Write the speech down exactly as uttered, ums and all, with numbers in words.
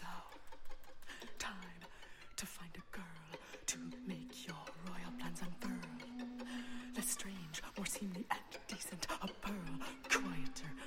slow. Time to find a girl to make your royal plans unfurl. Less strange, more seemly and decent, a pearl, quieter,